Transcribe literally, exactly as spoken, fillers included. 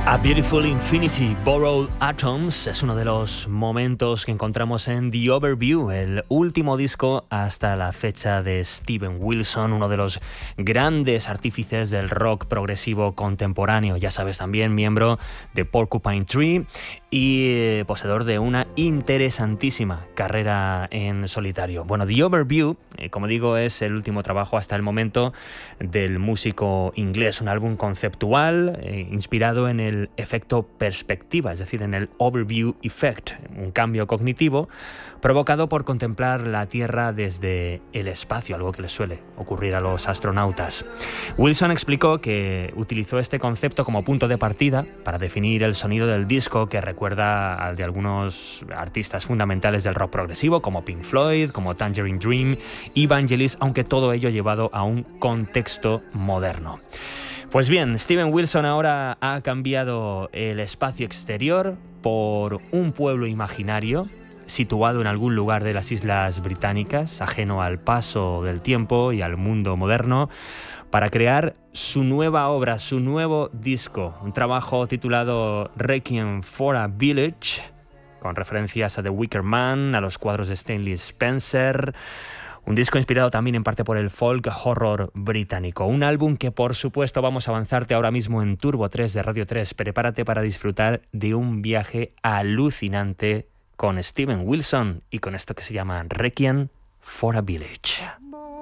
A Beautiful Infinity, Borrowed Atoms es uno de los momentos que encontramos en The Overview, el último disco hasta la fecha de Steven Wilson, uno de los grandes artífices del rock progresivo contemporáneo. Ya sabes, también miembro de Porcupine Tree y eh, poseedor de una interesantísima carrera en solitario. Bueno, The Overview, eh, como digo, es el último trabajo hasta el momento del músico inglés, un álbum conceptual eh, inspirado en el efecto perspectiva, es decir, en el Overview Effect, un cambio cognitivo provocado por contemplar la Tierra desde el espacio, algo que les suele ocurrir a los astronautas. Wilson explicó que utilizó este concepto como punto de partida para definir el sonido del disco, que recuerda al de algunos artistas fundamentales del rock progresivo, como Pink Floyd, como Tangerine Dream y Vangelis, aunque todo ello llevado a un contexto moderno. Pues bien, Steven Wilson ahora ha cambiado el espacio exterior por un pueblo imaginario situado en algún lugar de las Islas Británicas, ajeno al paso del tiempo y al mundo moderno, para crear su nueva obra, su nuevo disco, un trabajo titulado Requiem for a Village, con referencias a The Wicker Man, a los cuadros de Stanley Spencer. Un disco inspirado también en parte por el folk horror británico. Un álbum que, por supuesto, vamos a avanzarte ahora mismo en Turbo tres de Radio tres. Prepárate para disfrutar de un viaje alucinante con Steven Wilson y con esto que se llama Requiem for a Village.